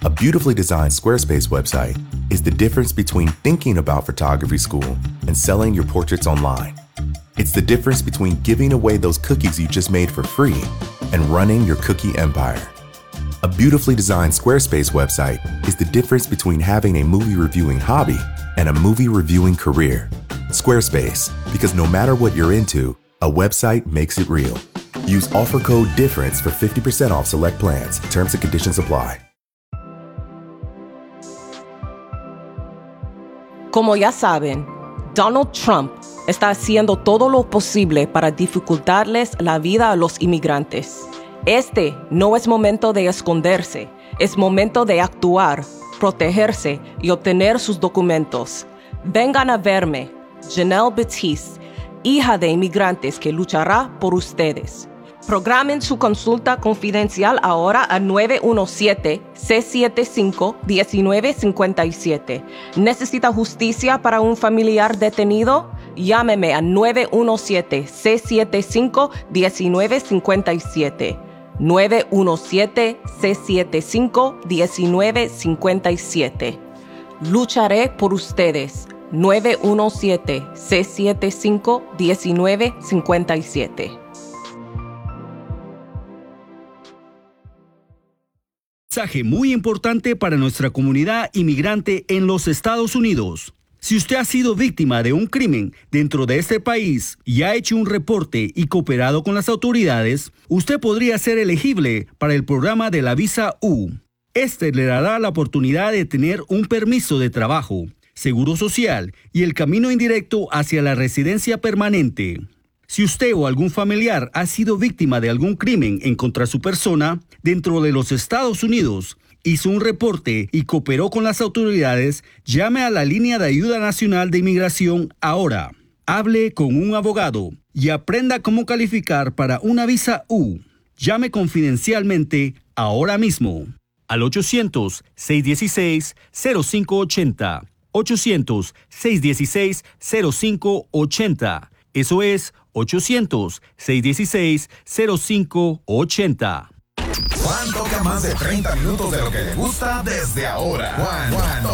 A beautifully designed Squarespace website is the difference between thinking about photography school and selling your portraits online. It's the difference between giving away those cookies you just made for free and running your cookie empire. A beautifully designed Squarespace website is the difference between having a movie reviewing hobby and a movie reviewing career. Squarespace, because no matter what you're into, a website makes it real. Use offer code DIFFERENCE for 50% off select plans. Terms and conditions apply. Como ya saben, Donald Trump está haciendo todo lo posible para dificultarles la vida a los inmigrantes. Este no es momento de esconderse, es momento de actuar, protegerse y obtener sus documentos. Vengan a verme, Janelle Batiste, hija de inmigrantes que luchará por ustedes. Programen su consulta confidencial ahora a 917-675-1957. ¿Necesita justicia para un familiar detenido? Llámeme a 917-675-1957. 917-675-1957. Lucharé por ustedes. 917-675-1957. Mensaje muy importante para nuestra comunidad inmigrante en los Estados Unidos. Si usted ha sido víctima de un crimen dentro de este país y ha hecho un reporte y cooperado con las autoridades, usted podría ser elegible para el programa de la visa U. Este le dará la oportunidad de tener un permiso de trabajo, seguro social y el camino indirecto hacia la residencia permanente. Si usted o algún familiar ha sido víctima de algún crimen en contra de su persona dentro de los Estados Unidos, hizo un reporte y cooperó con las autoridades, llame a la línea de ayuda nacional de inmigración ahora. Hable con un abogado y aprenda cómo calificar para una visa U. Llame confidencialmente ahora mismo al 800-616-0580. 800-616-0580. Eso es 800-616-0580. Juan toca más de 30 minutos de lo que le gusta desde ahora. Juan